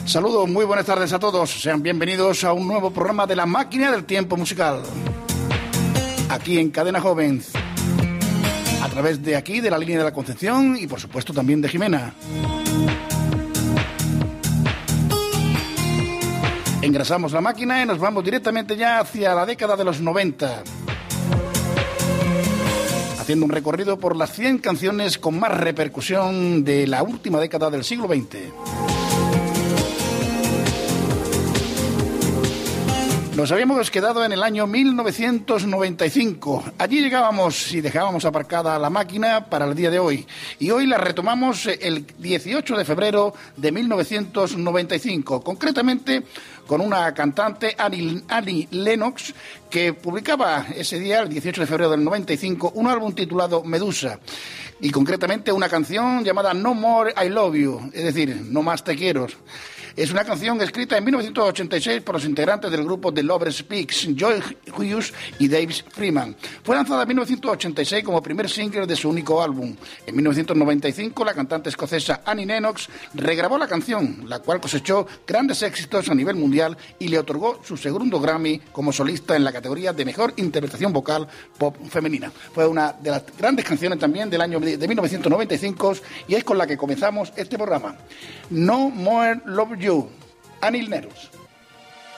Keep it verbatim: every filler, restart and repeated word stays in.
Saludos, muy buenas tardes a todos. Sean bienvenidos a un nuevo programa de La Máquina del Tiempo Musical. Aquí en Cadena Joven. A través de aquí, de la línea de la Concepción y por supuesto también de Jimena. Engrasamos la máquina y nos vamos directamente ya hacia la década de los noventa. Haciendo un recorrido por las cien canciones con más repercusión de la última década del siglo veinte. Nos habíamos quedado en el año mil novecientos noventa y cinco. Allí llegábamos y dejábamos aparcada la máquina para el día de hoy. Y hoy la retomamos el dieciocho de febrero de mil novecientos noventa y cinco. Concretamente con una cantante, Annie, Annie Lennox, que publicaba ese día, el dieciocho de febrero del noventa y cinco, un álbum titulado Medusa. Y concretamente una canción llamada No More I Love You, es decir, No Más Te Quiero. Es una canción escrita en mil novecientos ochenta y seis por los integrantes del grupo The Lovers Speaks, Joy Hughes y Dave Freeman. Fue lanzada en mil novecientos ochenta y seis como primer single de su único álbum. En mil novecientos noventa y cinco, la cantante escocesa Annie Lennox regrabó la canción, la cual cosechó grandes éxitos a nivel mundial y le otorgó su segundo Grammy como solista en la categoría de Mejor Interpretación Vocal Pop Femenina. Fue una de las grandes canciones también del año de mil novecientos noventa y cinco y es con la que comenzamos este programa. No More Love You, Annie Lennox.